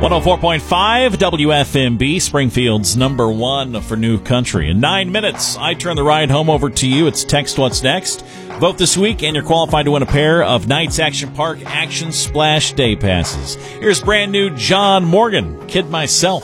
104.5 WFMB, Springfield's number one for new country. In 9 minutes, I turn the ride home over to you. It's Text What's Next. Vote this week, and you're qualified to win a pair of Knights Action Park Action Splash Day Passes. Here's brand new John Morgan, Kid Myself.